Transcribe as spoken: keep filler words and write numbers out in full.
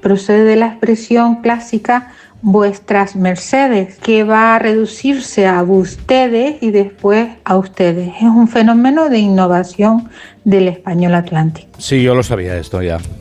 procede de la expresión clásica vuestras mercedes, que va a reducirse a ustedes y después a ustedes. Es un fenómeno de innovación del español atlántico. Sí, yo lo sabía esto ya.